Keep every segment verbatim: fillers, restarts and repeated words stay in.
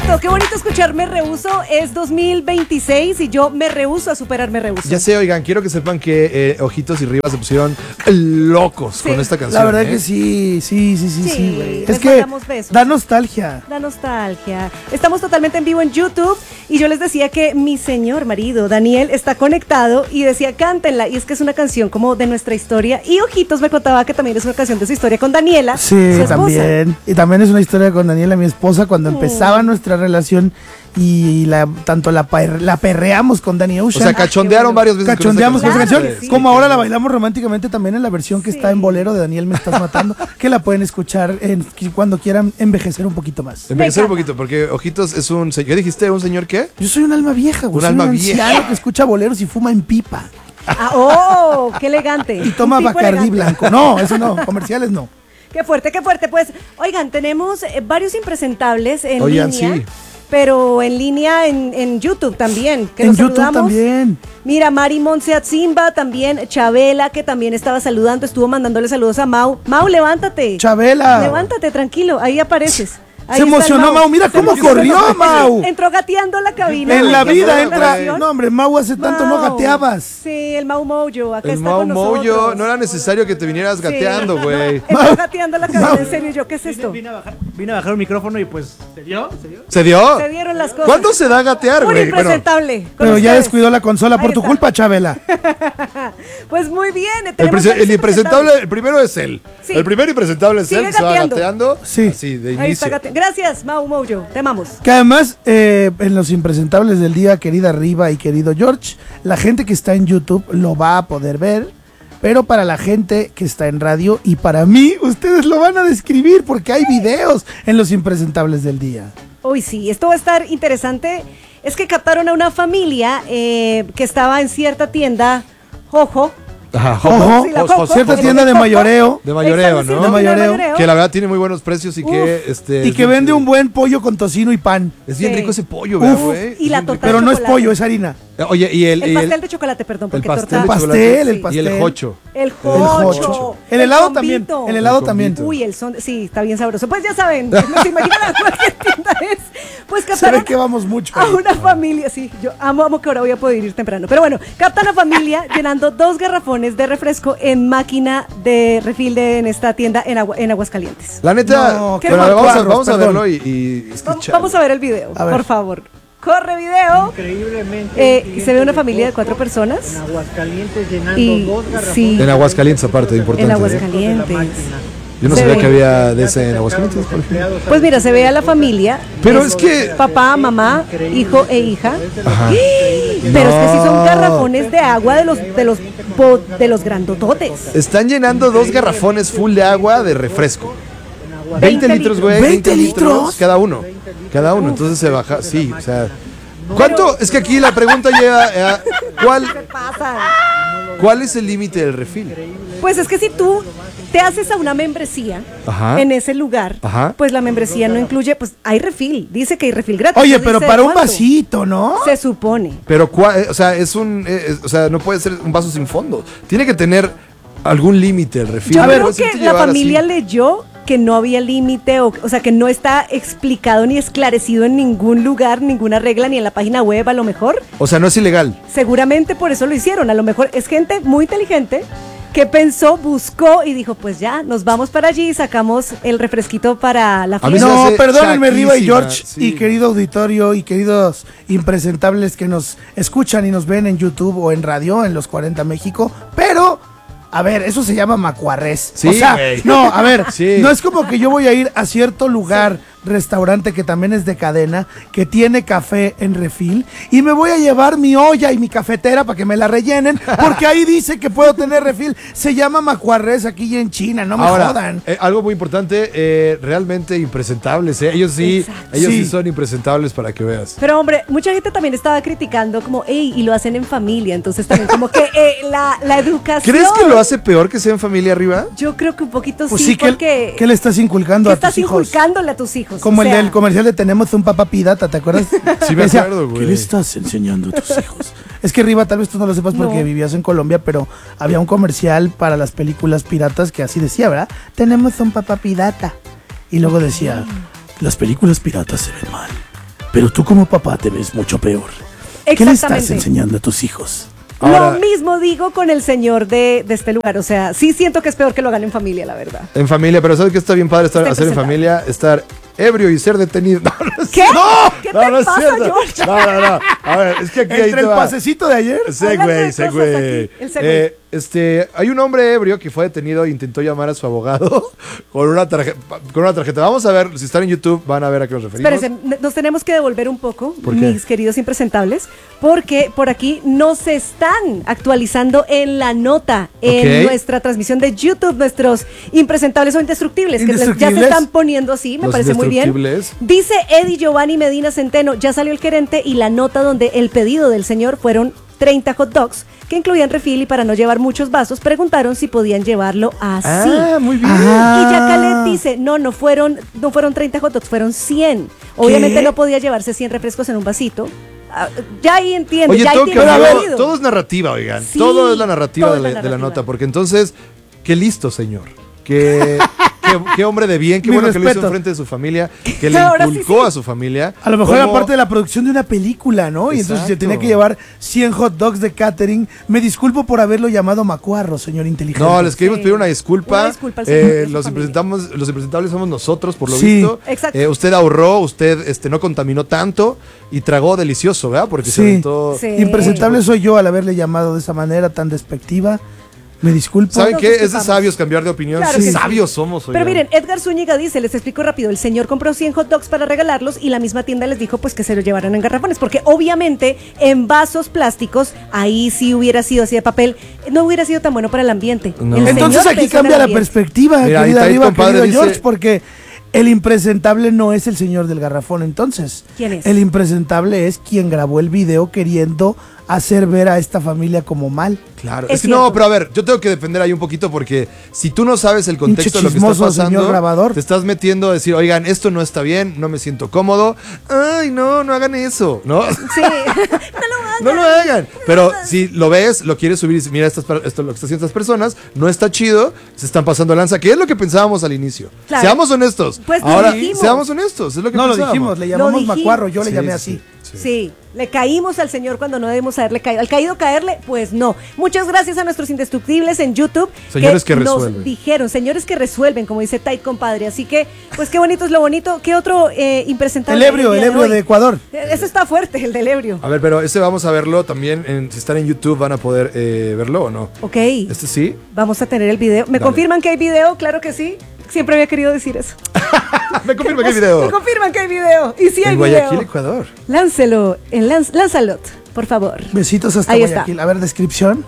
bonito, qué bonito escuchar Me Rehuso. Es dos mil veintiséis y yo me rehuso a superar Me Rehuso. Ya sé, oigan, quiero que sepan que eh, Ojitos y Rivas se pusieron locos sí. con esta canción. La verdad ¿eh? que sí, sí, sí, sí, sí, güey. Es que besos. da nostalgia. Da nostalgia. Estamos totalmente en vivo en YouTube y yo les decía que mi señor marido, Daniel, está conectado y decía, cántenla. Y es que es una canción como de nuestra historia. Y Ojitos me contaba que también es una canción de su historia con Daniela, sí, su esposa. También. Y también es una historia con Daniela, mi esposa, cuando mm. empezaba nuestra relación y la, tanto la, la perreamos con Danny Ocean. O sea, cachondearon ah, varias veces Cachondeamos con esa canción. Claro, sí. Como sí, ahora la bailamos románticamente también en la versión que sí. está en Bolero de Daniel Me Estás Matando, que la pueden escuchar en, cuando quieran envejecer un poquito más. Envejecer un poquito, porque Ojitos es un... ¿Qué dijiste? ¿Un señor qué? Yo soy un alma vieja, güey. Un alma un vieja. que escucha boleros y fuma en pipa. Ah, ¡oh! ¡Qué elegante! Y toma Bacardí blanco. No, eso no. Comerciales no. Qué fuerte, qué fuerte. Pues, oigan, tenemos eh, varios impresentables en Oigan, línea. Sí. Pero en línea en, en YouTube también. Que en nos YouTube saludamos. también. Mira, Mari Monseatzimba, también Chabela, que también estaba saludando, estuvo mandándole saludos a Mau. Mau, levántate. Chabela. Levántate, tranquilo, ahí apareces. Ahí se emocionó Mau. Mau, mira se cómo corrió Mau. Entró gateando a la cabina. En la vida entra. No, hombre, Mau hace tanto Mau. no gateabas. Sí, el Mau Mojo, acá el está Mau con nosotros. Mojo, no era necesario que te vinieras gateando, güey. Sí. Entró gateando a la cabina, Mau. En serio, yo, ¿qué es esto? Vine a bajar, vine a bajar un micrófono y pues, ¿se dio? ¿Se dio? ¿Se dio? Se dieron las cosas. ¿Cuándo se da a gatear, güey? Muy impresentable. Bueno, pero ustedes. ya descuidó la consola por ahí tu está. culpa, Chabela. Pues muy bien. El, el impresentable, el primero es él. Sí. El primero impresentable es Sigue él, que se va gateando. Sí. Así, de ahí inicio. está Gracias, Mau Mojo. Te amamos. Que además, eh, en los impresentables del día, querida Riva y querido George, la gente que está en YouTube lo va a poder ver, pero para la gente que está en radio y para mí, ustedes lo van a describir porque hay videos en los impresentables del día. Uy, sí, esto va a estar interesante. Es que captaron a una familia eh, que estaba en cierta tienda, Jojo. Ajá, Jojo, sí, Jojo, cierta tienda de mayoreo. De mayoreo, ¿no? De mayoreo. Que la verdad tiene muy buenos precios y Uf. que... este Y que vende un buen pollo con tocino y pan. Es bien sí. rico ese pollo, ¿verdad, güey? Y la torta Pero no es pollo, es harina. Oye, y el... El y pastel el, de chocolate, perdón, porque el pastel torta... El pastel, el pastel. Y el jocho. El jocho. El, el helado también. El helado el también. Uy, el son... Sí, está bien sabroso. Pues ya saben, no se imaginan a cualquier tienda es. Pues captaron... Se ve que vamos mucho. A una familia, sí. Yo amo, amo que ahora voy a poder ir temprano. Pero bueno, captan a familia llenando dos garrafones de refresco en máquina de refil de, en esta tienda en, Agua, en Aguascalientes. La neta, no, bueno, vamos, a, vamos a verlo y, y vamos, vamos a ver el video, ver. por favor. Corre video. Increíblemente. Eh, se ve una familia de cuatro personas. En Aguascalientes llenando y, dos garrafones. Sí. En Aguascalientes, aparte, importante. En Aguascalientes. ¿eh? Yo no se sabía ve. que había de ese en Aguascalientes. Pues mira, se ve a la familia. Pero es que... Papá, mamá, hijo e hija. Ajá. Pero no. es que sí son garrafones de agua de los, de los, de los grandototes. Están llenando dos garrafones full de agua de refresco. veinte litros, güey. ¿veinte litros? Cada uno. Cada uno. Entonces se baja. Sí, o sea... ¿Cuánto? Es que aquí la pregunta lleva a ¿cuál, ¿cuál es el límite del refil? Pues es que si tú te haces a una membresía Ajá. en ese lugar, Ajá. pues la membresía no incluye, pues hay refil, dice que hay refil gratis. Oye, pero para un vasito, ¿no? Se supone. Pero, o sea, es un, es, o sea, no puede ser un vaso sin fondo. Tiene que tener algún límite el refil. Yo a ver, creo que la familia así. leyó que no había límite, o, o sea, que no está explicado ni esclarecido en ningún lugar, ninguna regla, ni en la página web a lo mejor. O sea, no es ilegal. Seguramente por eso lo hicieron. A lo mejor es gente muy inteligente que pensó, buscó y dijo, pues ya, nos vamos para allí y sacamos el refresquito para la fiesta. No, perdónenme, Riva y George, sí. y querido auditorio y queridos impresentables que nos escuchan y nos ven en YouTube o en radio, en los cuarenta México, pero... A ver, eso se llama macuarrés. Sí, o sea, wey. no, a ver, sí. no es como que yo voy a ir a cierto lugar, sí. restaurante que también es de cadena, que tiene café en refil, y me voy a llevar mi olla y mi cafetera para que me la rellenen, porque ahí dice que puedo tener refil. Se llama macuarrés aquí en China, no me Ahora, jodan. Eh, algo muy importante, eh, realmente impresentables, ¿eh? Ellos sí, Exacto. ellos sí. sí son impresentables para que veas. Pero hombre, mucha gente también estaba criticando como, ey, y lo hacen en familia, entonces también como que eh, la, la educación... ¿Crees que lo hace peor que sea en familia arriba? Yo creo que un poquito pues sí, sí, porque... ¿Qué le estás inculcando a tus estás hijos? estás inculcándole a tus hijos. Como o sea, el del comercial de Tenemos un papá pirata, ¿te acuerdas? Sí me decía, acuerdo, güey. ¿qué le estás enseñando a tus hijos? Es que Riva, tal vez tú no lo sepas porque no. vivías en Colombia, pero había un comercial para las películas piratas que así decía, ¿verdad? Tenemos un papá pirata. Y luego decía, las películas piratas se ven mal. pero tú como papá te ves mucho peor. ¿Qué le estás Exactamente. enseñando a tus hijos? Ahora- Lo mismo digo con el señor de, de este lugar. O sea, sí siento que es peor que lo hagan en familia, la verdad. En familia, pero ¿sabes qué está bien padre estar, Está hacer en impresentable. familia? Estar ebrio y ser detenido. No, no es ¿Qué? cierto. ¿Qué No, te no es pasa, cierto. George? No, no, no. A ver, es que aquí ahí Entre te el va. pasecito de ayer. Hablando de Segway, cosas segway. aquí, el segway. Eh, este, hay un hombre ebrio que fue detenido e intentó llamar a su abogado con una tarjeta. Con una tarjeta. Vamos a ver, si están en YouTube, van a ver a qué nos referimos. Espérense, ne- nos tenemos que devolver un poco, ¿Por qué? mis queridos impresentables, porque por aquí nos están actualizando en la nota, en Ok. nuestra transmisión de YouTube, nuestros impresentables o indestructibles, que les- ya se Indestructibles. están poniendo así, me Los parece muy bien. indestructibles. Dice Eddie Giovanni Medina Centeno, ya salió el gerente y la nota donde el pedido del señor fueron treinta hot dogs, que incluían refil y para no llevar muchos vasos, preguntaron si podían llevarlo así. Ah, muy bien. Ah. Y Yacalet dice, no, no fueron, no fueron treinta hot dogs, fueron cien. Obviamente ¿Qué? no podía llevarse cien refrescos en un vasito. Ah, ya ahí entiendo, Oye, ya ahí todo, tiene cambió, sentido. todo es narrativa, oigan. Sí, todo es la narrativa, todo de, es la, la de la narrativa. nota. Porque entonces, qué listo, señor. Qué, qué, qué hombre de bien. Qué Mis bueno que lo hizo respetos. enfrente de su familia. Que le Ahora sí, inculcó sí. a su familia. A lo mejor era cómo- parte de la producción de una película, ¿no? Y entonces se Exacto. tenía que llevar cien hot dogs de catering. Me disculpo por haberlo llamado macuarro, señor inteligente. No, les queríamos Sí. pedir una disculpa. Una disculpa al señor Eh, y a su los, familia. impresentamos, los impresentables somos nosotros, por lo Sí. visto. Exacto. Eh, usted ahorró, usted este, no contaminó tanto y tragó delicioso, ¿verdad? Porque se Sí. aventó. Sí. Impresentable soy yo al haberle llamado de esa manera tan despectiva. Me disculpo. ¿Saben Nos qué? Es de disculpamos. sabios cambiar de opinión. Claro Sí. que sí. Sabios somos, Pero oigan. miren, Edgar Zúñiga dice, les explico rápido, el señor compró cien hot dogs para regalarlos y la misma tienda les dijo pues que se los llevaran en garrafones, porque obviamente en vasos plásticos, ahí sí hubiera sido así de papel, no hubiera sido tan bueno para el ambiente. No. El Entonces señor aquí pensó en cambia el la ambiente. perspectiva, Mira, ahí querida está el Riva, compadre, querido dice- George, porque el impresentable no es el señor del garrafón, entonces. ¿Quién es? El impresentable es quien grabó el video queriendo hacer ver a esta familia como mal. Claro, Es es, que no, cierto. pero a ver, yo tengo que defender ahí un poquito porque si tú no sabes el contexto de lo que está chismoso, señor pasando, grabador. te estás metiendo a decir, oigan, esto no está bien, no me siento cómodo. Ay, no, no hagan eso, ¿no? Sí, no lo hagan. No lo hagan. Pero si lo ves, lo quieres subir y dices, mira, estas, per- esto lo que están haciendo estas personas, no está chido, se están pasando lanza, que es lo que pensábamos al inicio. Claro. Seamos honestos. Pues lo Ahora, dijimos. seamos honestos, es lo que No lo pensábamos. dijimos, le Lo llamamos dijimos. macuarro, yo le Sí, llamé sí, así. sí. Sí, le caímos al señor cuando no debemos haberle caído. ¿Al caído caerle? Pues no. Muchas gracias a nuestros indestructibles en YouTube. Señores que nos resuelven. dijeron, señores que resuelven, como dice Tai compadre. Así que, pues qué bonito es lo bonito. ¿Qué otro eh, impresentable? El ebrio, día el ebrio hoy? de Ecuador. Eh, Eso está fuerte, el del ebrio. A ver, pero ese vamos a verlo también, en- si están en YouTube van a poder eh, verlo o no. Ok, Este sí. vamos a tener el video. ¿Me Dale. confirman que hay video? Claro que sí. Siempre había querido decir eso. Me confirma que hay Me video. confirman que hay video. Y sí hay En Guayaquil, video. Ecuador. Láncelo, en Lanz- lánzalo, por favor. Besitos hasta Ahí está. Guayaquil. A ver, descripción.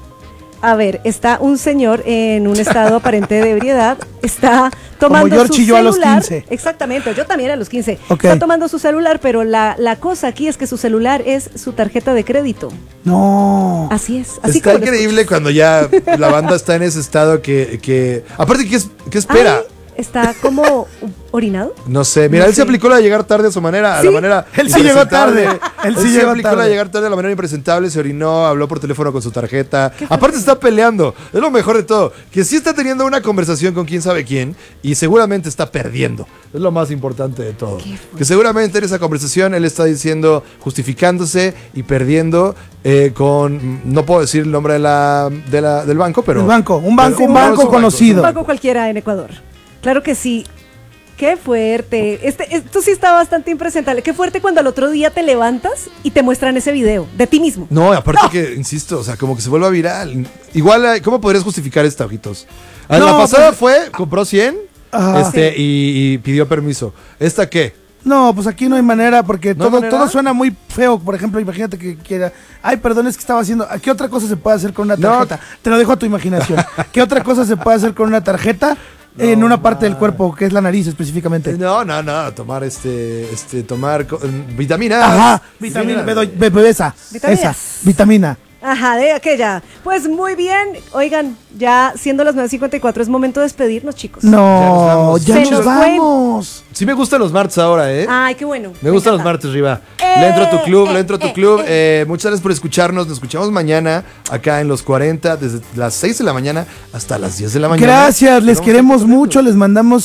A ver, está un señor en un estado aparente de ebriedad, está tomando Como George su y yo a los celular. quince. Exactamente, yo también a los quince. Ok. Está tomando su celular, pero la, la cosa aquí es que su celular es su tarjeta de crédito. No. Así es. Así Está como lo increíble escuchas. cuando ya la banda está en ese estado que, que aparte, ¿qué, es- qué espera? Ay, está como orinado. No sé, mira, No él se sé. aplicó la de llegar tarde a su manera, a Sí. la manera Él sí llegó impresentable. tarde. Él sí se llegó aplicó la tarde. de llegar tarde a la manera impresentable, se orinó, habló por teléfono con su tarjeta. Aparte está peleando, es lo mejor de todo, que sí está teniendo una conversación con quién sabe quién y seguramente está perdiendo. Es lo más importante de todo. Que seguramente en esa conversación él está diciendo, justificándose y perdiendo eh, con, no puedo decir el nombre de la, de la- del banco, pero... El banco, un banco, pero- un no, banco es un conocido. Un banco cualquiera en Ecuador. Claro que sí. Qué fuerte. Este, esto sí está bastante impresentable. Qué fuerte cuando al otro día te levantas y te muestran ese video de ti mismo. No, aparte que, insisto, o sea, como que se vuelva viral. Igual, eh, ¿cómo podrías justificar esta, ojitos? Ah, No, la pasada pues- fue, compró cien Ajá. este, y, y pidió permiso. ¿Esta qué? No, pues aquí no hay manera porque ¿No hay todo, manera? todo suena muy feo. Por ejemplo, imagínate que quiera. Ay, perdón, es que estaba haciendo. ¿Qué otra cosa se puede hacer con una No. tarjeta? Te lo dejo a tu imaginación. ¿Qué otra cosa se puede hacer con una tarjeta en una parte del cuerpo, que es la nariz específicamente? No, no, no, tomar este, este, tomar co- mm, vitamina. Ajá, vitamina, me doy- be- be- esa, Vitaminas. esa, vitamina. Ajá, de aquella. Pues muy bien. Oigan, ya siendo las nueve cincuenta y cuatro es momento de despedirnos, chicos. No, Ya ya nos nos, vamos. vamos. Sí me gustan los martes ahora, ¿eh? Ay, qué bueno. Me gustan los encanta. martes, Riva. Eh, le entro a tu club, eh, le entro a tu eh, club. eh. Eh, muchas gracias por escucharnos. Nos escuchamos mañana acá en los cuarenta, desde las seis de la mañana hasta las diez de la mañana. Gracias, les Vamos a queremos estar mucho, les mandamos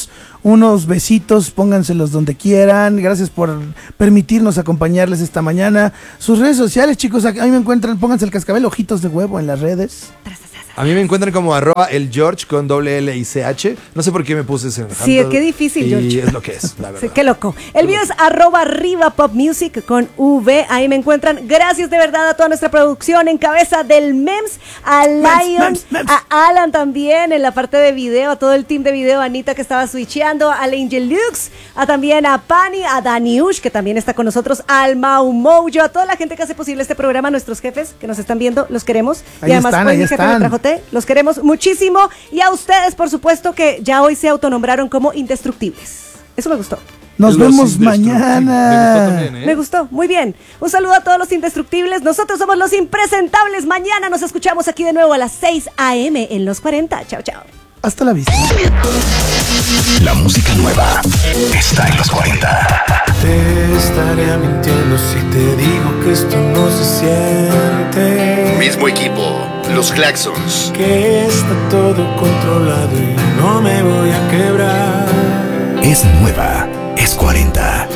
unos besitos, pónganselos donde quieran. Gracias por permitirnos acompañarles esta mañana. Sus redes sociales, chicos, a mí me encuentran, pónganse el cascabel, ojitos de huevo en las redes. A mí me encuentran como arroba el George con doble L y C H. No sé por qué me puse ese. Sí, qué difícil, y George. es lo que es, la verdad. Sí, qué loco. El mío es arroba arriba pop music con V. Ahí me encuentran. Gracias de verdad a toda nuestra producción en cabeza del Mems, a Lion, Mems, Mems. a Alan también en la parte de video, a todo el team de video, a Anita que estaba switcheando, al Angel Lux, a también a Pani, a Daniush que también está con nosotros, al Mau Mojo, a toda la gente que hace posible este programa, nuestros jefes que nos están viendo, los queremos. Ahí y además están, hoy ahí mi jefe están. me trajo té, los queremos muchísimo. Y a ustedes, por supuesto, que ya hoy se autonombraron como indestructibles. Eso me gustó. Nos Los vemos indestructibles. mañana. Me gustó también, ¿eh? Me gustó, muy bien. Un saludo a todos los indestructibles. Nosotros somos los impresentables. Mañana nos escuchamos aquí de nuevo a las seis a eme en Los cuarenta. Chao, chao. Hasta la vista. La música nueva está en Los cuarenta. Te estaría mintiendo si te digo que esto no se siente. Mismo equipo, Los Claxons. Que está todo controlado y no me voy a quebrar. Es nueva, es cuarenta.